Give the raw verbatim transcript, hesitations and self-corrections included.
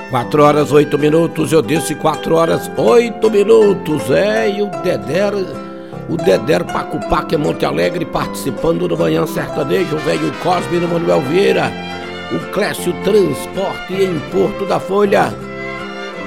quatro horas, oito minutos, eu disse quatro horas, oito minutos, é, e o Dedé, o Dedé Pacupac é Monte Alegre participando do Manhã Sertanejo, o velho Cosme no Manuel Vieira, o Clécio Transporte em Porto da Folha,